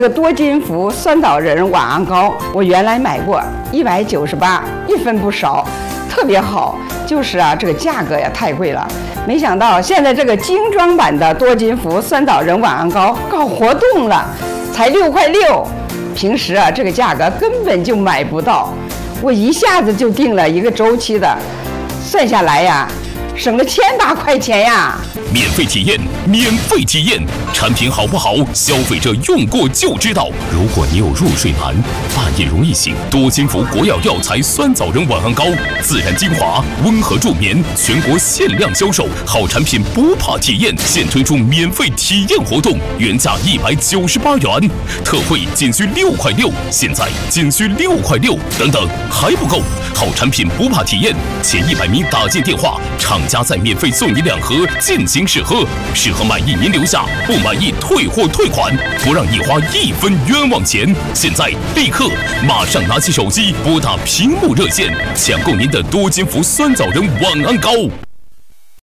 这个多金福酸枣仁晚安膏，我原来买过198，一分不少，特别好。就是啊，这个价格呀太贵了。没想到现在这个精装版的多金福酸枣仁晚安膏搞活动了，才6块6。平时啊，这个价格根本就买不到。我一下子就订了1个周期的，算下来呀，省了1000大块钱呀！ 免费体验，免费体验，产品好不好，消费者用过就知道。如果你有入睡难、半夜容易醒，多金福国药药材酸枣仁晚安膏，自然精华，温和助眠，全国限量销售，好产品不怕体验，现推出免费体验活动，原价198元，特惠仅需6块6，现在仅需6块6，等等还不够，好产品不怕体验，前100名打进电话，厂家再免费送你2盒进行试喝，适合满意您留下，不满意退货退款，不让你花1分冤枉钱。现在立刻马上拿起手机拨打屏幕热线，抢购您的多金福酸枣仁晚安膏。